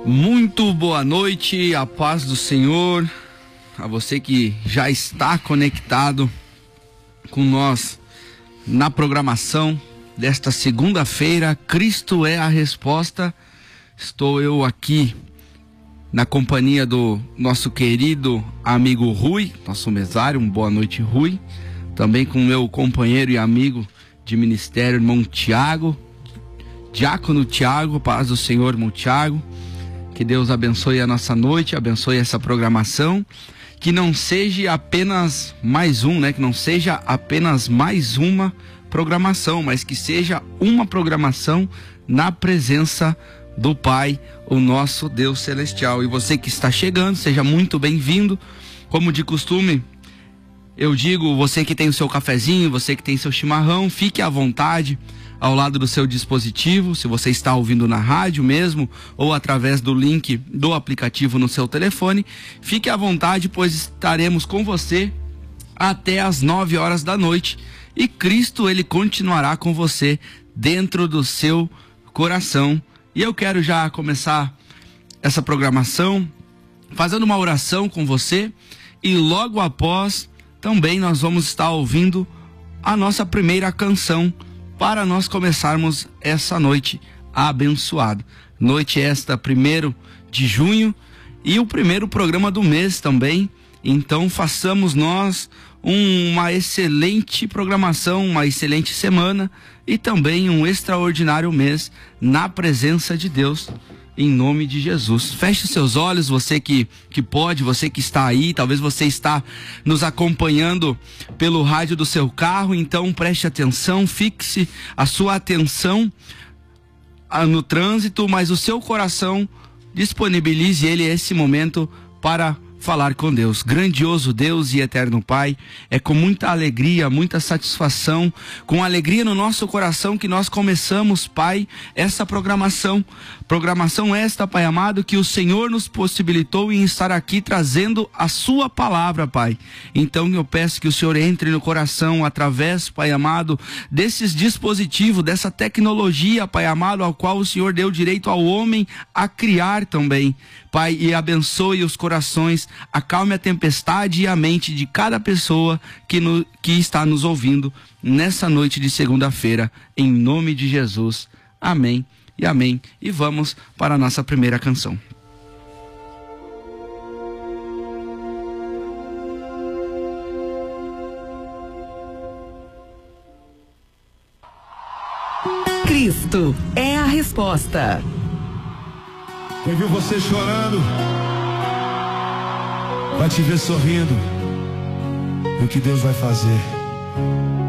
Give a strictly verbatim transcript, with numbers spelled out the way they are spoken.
Muito boa noite, a paz do Senhor, a você que já está conectado com nós na programação desta segunda-feira. Cristo é a resposta. Estou eu aqui na companhia do nosso querido amigo Rui, nosso mesário. Um boa noite, Rui. Também com meu companheiro e amigo de ministério, irmão Tiago, diácono Tiago. Paz do Senhor, irmão Tiago. Que Deus abençoe a nossa noite, abençoe essa programação, que não seja apenas mais um, né? Que não seja apenas mais uma programação, mas que seja uma programação na presença do Pai, o nosso Deus celestial. E você que está chegando, seja muito bem-vindo. Como de costume, eu digo, você que tem o seu cafezinho, você que tem seu chimarrão, fique à vontade ao lado do seu dispositivo, se você está ouvindo na rádio mesmo, ou através do link do aplicativo no seu telefone, fique à vontade, pois estaremos com você até as nove horas da noite, e Cristo, ele continuará com você dentro do seu coração. E eu quero já começar essa programação fazendo uma oração com você, e logo após também nós vamos estar ouvindo a nossa primeira canção, para nós começarmos essa noite abençoada. Noite esta, primeiro de junho, e o primeiro programa do mês também. Então façamos nós um, uma excelente programação, uma excelente semana e também um extraordinário mês na presença de Deus, em nome de Jesus. Feche seus olhos, você que, que pode, você que está aí, talvez você está nos acompanhando pelo rádio do seu carro, então preste atenção, fixe a sua atenção no trânsito, mas o seu coração disponibilize ele esse momento para falar com Deus. Grandioso Deus e eterno Pai, é com muita alegria, muita satisfação, com alegria no nosso coração que nós começamos, Pai, essa programação. Programação esta, Pai amado, que o Senhor nos possibilitou em estar aqui trazendo a sua palavra, Pai. Então eu peço que o Senhor entre no coração através, Pai amado, desses dispositivos, dessa tecnologia, Pai amado, ao qual o Senhor deu direito ao homem a criar também. Pai, e abençoe os corações, acalme a tempestade e a mente de cada pessoa que, no, que está nos ouvindo nessa noite de segunda-feira, em nome de Jesus. Amém e amém. E vamos para a nossa primeira canção. Cristo é a resposta. Quem viu você chorando vai te ver sorrindo. E o que Deus vai fazer?